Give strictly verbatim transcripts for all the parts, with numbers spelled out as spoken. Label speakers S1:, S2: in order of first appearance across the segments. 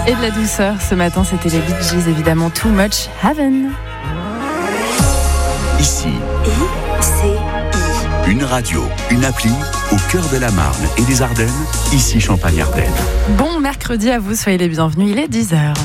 S1: Et de la douceur, ce matin, c'était les Bee Gees, évidemment, Too Much Heaven.
S2: Ici,
S3: I C I.
S2: Une radio, une appli, au cœur de la Marne et des Ardennes, ici Champagne-Ardenne.
S1: Bon mercredi à vous, soyez les bienvenus, il est dix heures.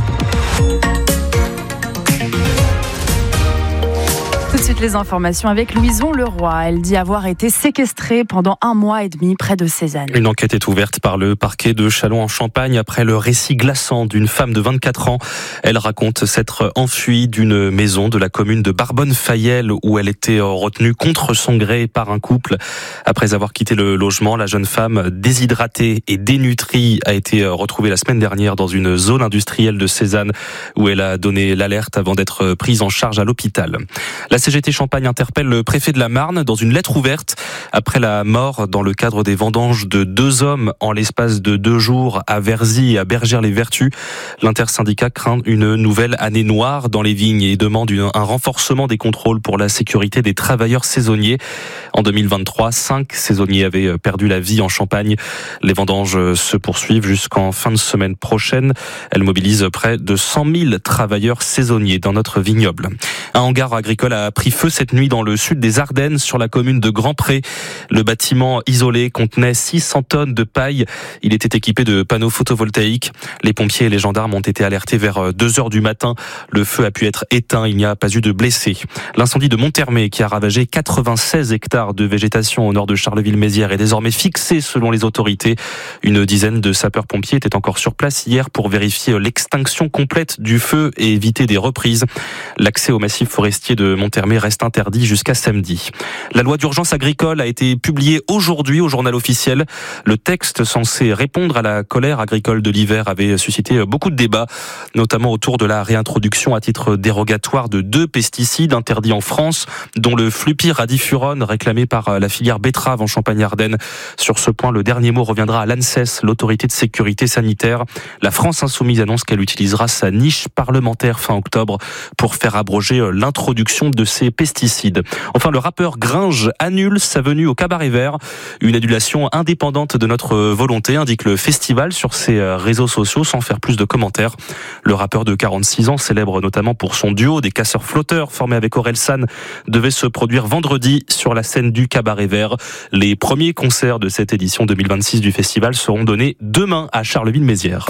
S1: Tout de suite les informations avec Louison Leroy. Elle dit avoir été séquestrée pendant un mois et demi près de Cézanne.
S4: Une enquête est ouverte par le parquet de Châlons-en-Champagne après le récit glaçant d'une femme de vingt-quatre ans. Elle raconte s'être enfuie d'une maison de la commune de Barbonne-Fayel où elle était retenue contre son gré par un couple. Après avoir quitté le logement, la jeune femme déshydratée et dénutrie a été retrouvée la semaine dernière dans une zone industrielle de Cézanne où elle a donné l'alerte avant d'être prise en charge à l'hôpital. La C G T Champagne interpelle le préfet de la Marne dans une lettre ouverte après la mort dans le cadre des vendanges de deux hommes en l'espace de deux jours à Verzy et à Bergère-les-Vertus. L'intersyndicat craint une nouvelle année noire dans les vignes et demande une, un renforcement des contrôles pour la sécurité des travailleurs saisonniers. En deux mille vingt-trois, cinq saisonniers avaient perdu la vie en Champagne. Les vendanges se poursuivent jusqu'en fin de semaine prochaine. Elles mobilisent près de cent mille travailleurs saisonniers dans notre vignoble. Un hangar agricole a pris feu cette nuit dans le sud des Ardennes, sur la commune de Grand-Pré. Le bâtiment isolé contenait six cents tonnes de paille. Il était équipé de panneaux photovoltaïques. Les pompiers et les gendarmes ont été alertés vers deux heures du matin. Le feu a pu être éteint. Il n'y a pas eu de blessés. L'incendie de Monthermé, qui a ravagé quatre-vingt-seize hectares de végétation au nord de Charleville-Mézières, est désormais fixé selon les autorités. Une dizaine de sapeurs-pompiers étaient encore sur place hier pour vérifier l'extinction complète du feu et éviter des reprises. L'accès au massif forestier de Monthermé reste interdit jusqu'à samedi. La loi d'urgence agricole a été publiée aujourd'hui au journal officiel. Le texte censé répondre à la colère agricole de l'hiver avait suscité beaucoup de débats, notamment autour de la réintroduction à titre dérogatoire de deux pesticides interdits en France, dont le flupyradifurone réclamé par la filière betterave en Champagne-Ardenne. Sur ce point, le dernier mot reviendra à l'ANSES, l'autorité de sécurité sanitaire. La France Insoumise annonce qu'elle utilisera sa niche parlementaire fin octobre pour faire abroger l'introduction de ces pesticides. Enfin, le rappeur Gringe annule sa venue au Cabaret Vert. Une annulation indépendante de notre volonté, indique le festival sur ses réseaux sociaux sans faire plus de commentaires. Le rappeur de quarante-six ans, célèbre notamment pour son duo des casseurs flotteurs formé avec Orelsan, devait se produire vendredi sur la scène du Cabaret Vert. Les premiers concerts de cette édition deux mille vingt-six du festival seront donnés demain à Charleville-Mézières.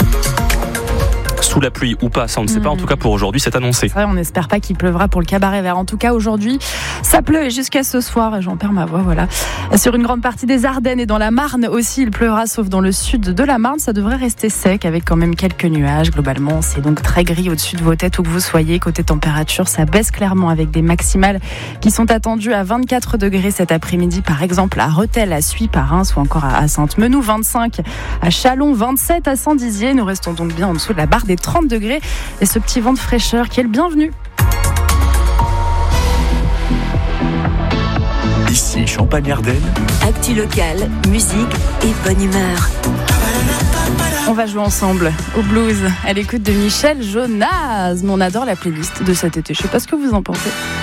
S4: Sous la pluie ou pas, ça on ne sait pas. En tout cas pour aujourd'hui, c'est annoncé.
S1: C'est vrai, on n'espère pas qu'il pleuvra pour le Cabaret Vert. En tout cas aujourd'hui, ça pleut et jusqu'à ce soir, et j'en perds ma voix, voilà. Sur une grande partie des Ardennes et dans la Marne aussi, il pleuvra, sauf dans le sud de la Marne. Ça devrait rester sec avec quand même quelques nuages. Globalement, c'est donc très gris au-dessus de vos têtes où que vous soyez. Côté température, ça baisse clairement avec des maximales qui sont attendues à vingt-quatre degrés cet après-midi, par exemple à Rethel, à Suip, à Reims ou encore à Sainte-Menou, vingt-cinq à Châlons, vingt-sept à Saint-Dizier. Nous restons donc bien en dessous de la barre des trente degrés et ce petit vent de fraîcheur qui est le bienvenu.
S2: Ici Champagne-Ardenne.
S3: Actu locale, musique et bonne humeur.
S1: On va jouer ensemble au blues à l'écoute de Michel Jonas. Mais on adore la playlist de cet été. Je sais pas ce que vous en pensez.